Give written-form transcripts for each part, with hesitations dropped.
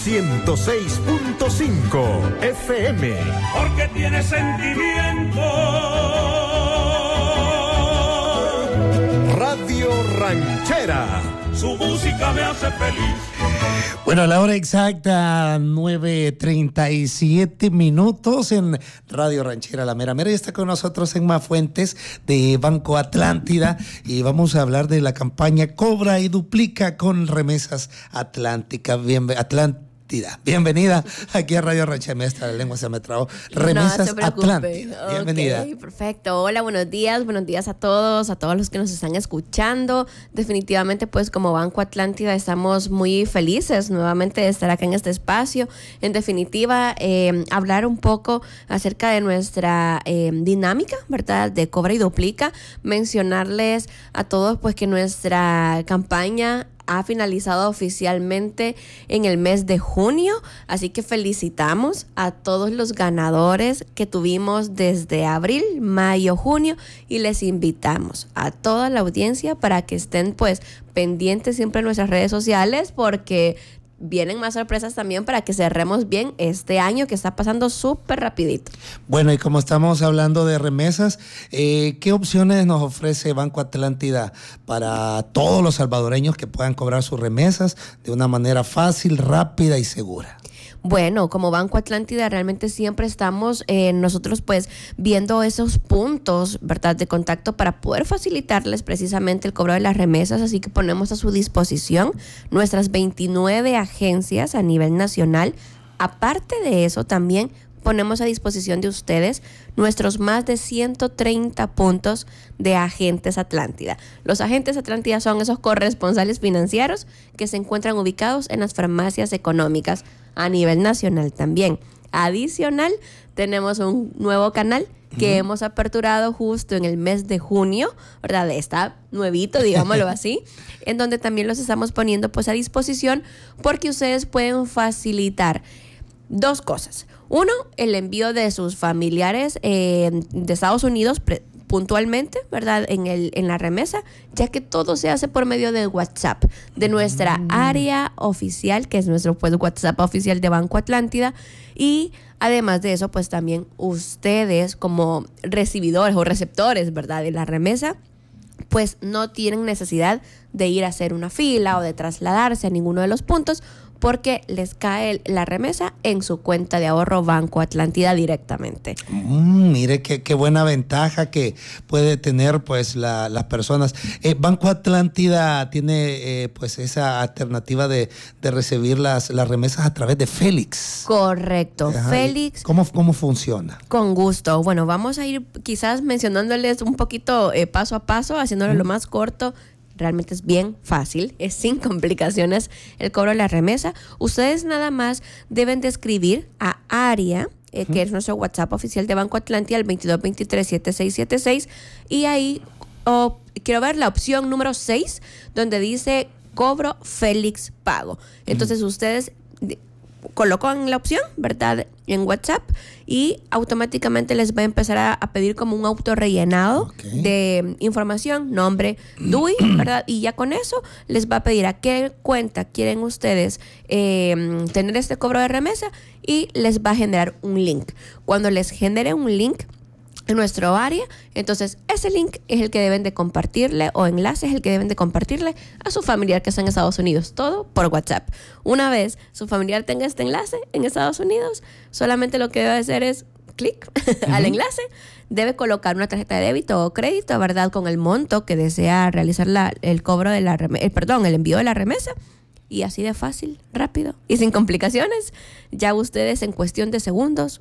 106.5 FM. Porque tiene sentimiento. Radio Ranchera. Su música me hace feliz. Bueno, a la hora exacta, 9:37 en Radio Ranchera La Mera Mera. Y está con nosotros Emma Fuentes de Banco Atlántida y vamos a hablar de la campaña Cobra y Duplica con Remesas Atlántica. Bienvenida aquí a Radio Ranchera. Maestra, la lengua se me trabó. Remesas Atlántica. Bienvenida. Okay, perfecto. Hola, buenos días a todos los que nos están escuchando. Definitivamente, pues como Banco Atlántida estamos muy felices nuevamente de estar acá en este espacio. En definitiva, hablar un poco acerca de nuestra dinámica, ¿verdad? De Cobra y Duplica. Mencionarles a todos pues que nuestra campaña ha finalizado oficialmente en el mes de junio, así que felicitamos a todos los ganadores que tuvimos desde abril, mayo, junio y les invitamos a toda la audiencia para que estén pues pendientes siempre en nuestras redes sociales porque vienen más sorpresas también para que cerremos bien este año que está pasando súper rapidito. Bueno, y como estamos hablando de remesas, ¿qué opciones nos ofrece Banco Atlántida para todos los salvadoreños que puedan cobrar sus remesas de una manera fácil, rápida y segura? Bueno, como Banco Atlántida realmente siempre estamos nosotros pues viendo esos puntos, ¿verdad?, de contacto para poder facilitarles precisamente el cobro de las remesas, así que ponemos a su disposición nuestras 29 agencias a nivel nacional. Aparte de eso, también ponemos a disposición de ustedes nuestros más de 130 puntos de agentes Atlántida. Los agentes Atlántida son esos corresponsales financieros que se encuentran ubicados en las farmacias económicas a nivel nacional también. Adicional, tenemos un nuevo canal que hemos aperturado justo en el mes de junio, ¿verdad? Está nuevito, digámoslo así, en donde también los estamos poniendo pues a disposición porque ustedes pueden facilitar dos cosas. Uno, el envío de sus familiares de Estados Unidos puntualmente, ¿verdad?, en la remesa, ya que todo se hace por medio de WhatsApp, de nuestra área oficial, que es nuestro pues WhatsApp oficial de Banco Atlántida. Y además de eso, pues también ustedes como recibidores o receptores, ¿verdad?, de la remesa, pues no tienen necesidad de ir a hacer una fila o de trasladarse a ninguno de los puntos, porque les cae la remesa en su cuenta de ahorro Banco Atlántida directamente. Mire qué buena ventaja que puede tener pues las personas. Banco Atlántida tiene pues esa alternativa de recibir las remesas a través de Félix. Correcto. Ajá. Félix. ¿Cómo funciona? Con gusto. Bueno, vamos a ir quizás mencionándoles un poquito paso a paso, haciéndolo lo más corto. Realmente es bien fácil, es sin complicaciones el cobro de la remesa. Ustedes nada más deben de escribir a área, que es nuestro WhatsApp oficial de Banco Atlántida, al 2223-7676, y ahí quiero ver la opción número 6, donde dice cobro Félix Pago. Entonces ustedes colocan la opción, ¿verdad?, en WhatsApp y automáticamente les va a empezar a pedir como un autorrellenado de información, nombre, DUI, ¿verdad? Y ya con eso les va a pedir a qué cuenta quieren ustedes tener este cobro de remesa y les va a generar un link. Cuando les genere un link en nuestro área, entonces ese link es el que deben de compartirle, o enlace es el que deben de compartirle a su familiar que está en Estados Unidos, todo por WhatsApp. Una vez su familiar tenga este enlace en Estados Unidos, solamente lo que debe hacer es clic al enlace, debe colocar una tarjeta de débito o crédito, ¿verdad?, con el monto que desea realizar el cobro de el envío de la remesa. Y así de fácil, rápido y sin complicaciones, ya ustedes en cuestión de segundos,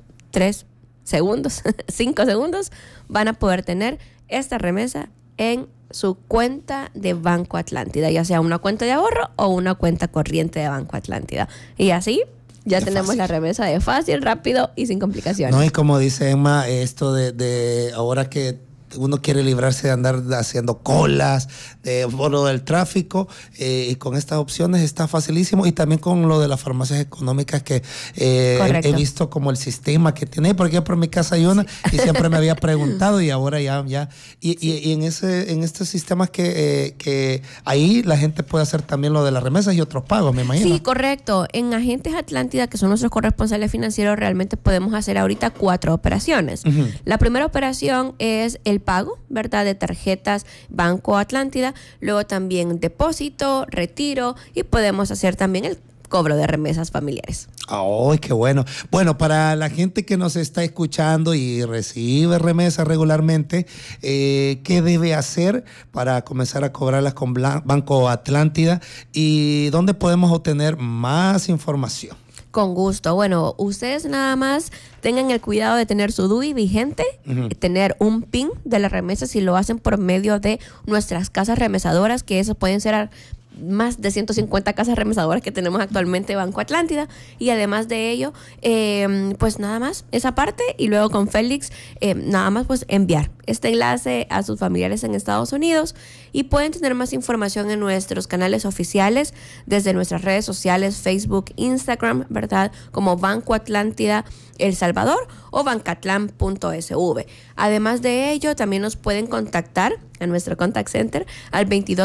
5 segundos, van a poder tener esta remesa en su cuenta de Banco Atlántida, ya sea una cuenta de ahorro o una cuenta corriente de Banco Atlántida. Y así ya tenemos fácil. La remesa de fácil, rápido y sin complicaciones. No, y como dice Emma, esto de ahora que uno quiere librarse de andar haciendo colas, por lo del tráfico, y con estas opciones está facilísimo. Y también con lo de las farmacias económicas que he visto como el sistema que tiene, porque por mi casa hay una y siempre me había preguntado y ahora ya. Y en estos sistemas que ahí la gente puede hacer también lo de las remesas y otros pagos, me imagino. Sí, correcto. En Agentes Atlántida, que son nuestros corresponsales financieros, realmente podemos hacer ahorita 4 operaciones. Uh-huh. La primera operación es el pago, ¿verdad?, de tarjetas Banco Atlántida, luego también depósito, retiro, y podemos hacer también el cobro de remesas familiares. ¡Ay, qué bueno! Bueno, para la gente que nos está escuchando y recibe remesas regularmente, ¿qué debe hacer para comenzar a cobrarlas con Banco Atlántida? ¿Y dónde podemos obtener más información? Con gusto. Bueno, ustedes nada más tengan el cuidado de tener su DUI vigente, uh-huh, tener un PIN de la remesa si lo hacen por medio de nuestras casas remesadoras, que eso pueden ser más de 150 casas remesadoras que tenemos actualmente Banco Atlántida, y además de ello, pues nada más esa parte, y luego con Félix nada más pues enviar este enlace a sus familiares en Estados Unidos, y pueden tener más información en nuestros canales oficiales desde nuestras redes sociales, Facebook, Instagram, ¿verdad?, como Banco Atlántida El Salvador o bancatlan.sv. Además de ello, también nos pueden contactar a nuestro contact center al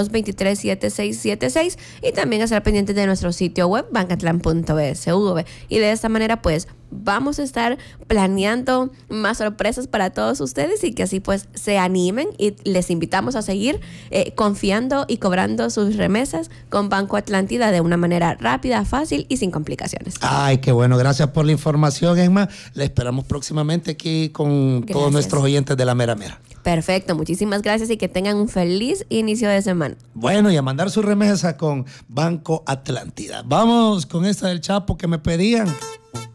2223-7676, y también estar pendientes de nuestro sitio web bancatlan.sv. Y de esta manera pues vamos a estar planeando más sorpresas para todos ustedes, y que así pues se animen, y les invitamos a seguir confiando y cobrando sus remesas con Banco Atlántida de una manera rápida, fácil y sin complicaciones. Ay, qué bueno. Gracias por la información, Emma. La esperamos próximamente aquí con todos nuestros oyentes de La Mera Mera. Perfecto, muchísimas gracias y que tengan un feliz inicio de semana. Bueno, y a mandar su remesa con Banco Atlántida. Vamos con esta del Chapo que me pedían.